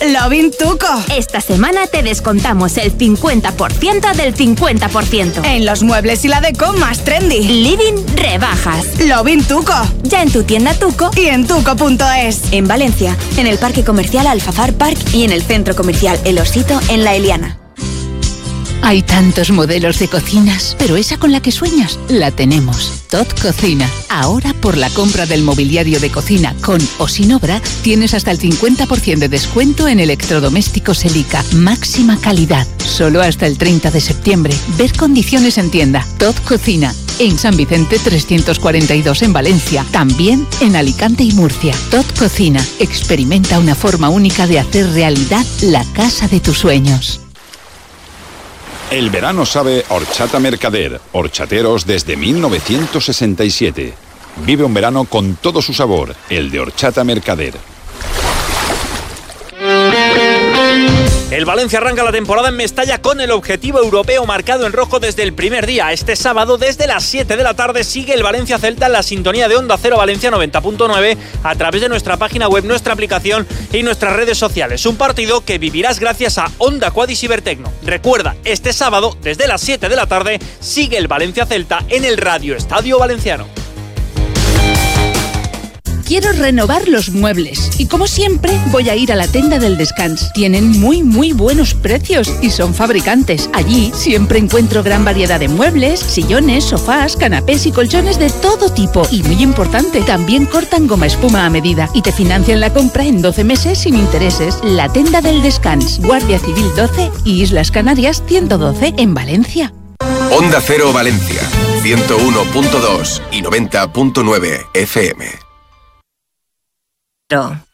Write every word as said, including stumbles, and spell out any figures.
Lovin Tuco. Esta semana te descontamos el cincuenta por ciento del cincuenta por ciento. En los muebles y la deco más trendy. Living rebajas. Lovin Tuco. Ya en tu tienda Tuco y en tuco punto es. En Valencia, en el Parque Comercial Alfafar Park y en el Centro Comercial El Osito en La Eliana. Hay tantos modelos de cocinas, pero esa con la que sueñas, la tenemos. Tot Cocina. Ahora, por la compra del mobiliario de cocina con o sin obra, tienes hasta el cincuenta por ciento de descuento en electrodomésticos Elica. Máxima calidad. Solo hasta el treinta de septiembre. Ver condiciones en tienda. Tot Cocina. En San Vicente trescientos cuarenta y dos en Valencia. También en Alicante y Murcia. Tot Cocina. Experimenta una forma única de hacer realidad la casa de tus sueños. El verano sabe Horchata Mercader, horchateros desde mil novecientos sesenta y siete. Vive un verano con todo su sabor, el de Horchata Mercader. El Valencia arranca la temporada en Mestalla con el objetivo europeo marcado en rojo desde el primer día. Este sábado, desde las siete de la tarde, sigue el Valencia Celta en la sintonía de Onda Cero Valencia noventa punto nueve a través de nuestra página web, nuestra aplicación y nuestras redes sociales. Un partido que vivirás gracias a Onda Quad y Cibertecno. Recuerda, este sábado, desde las siete de la tarde, sigue el Valencia Celta en el Radio Estadio Valenciano. Quiero renovar los muebles y, como siempre, voy a ir a la Tenda del Descans. Tienen muy, muy buenos precios y son fabricantes. Allí siempre encuentro gran variedad de muebles, sillones, sofás, canapés y colchones de todo tipo. Y, muy importante, también cortan goma espuma a medida y te financian la compra en doce meses sin intereses. La Tenda del Descans, Guardia Civil doce y Islas Canarias ciento doce en Valencia. Onda Cero Valencia, ciento uno punto dos y noventa punto nueve F M.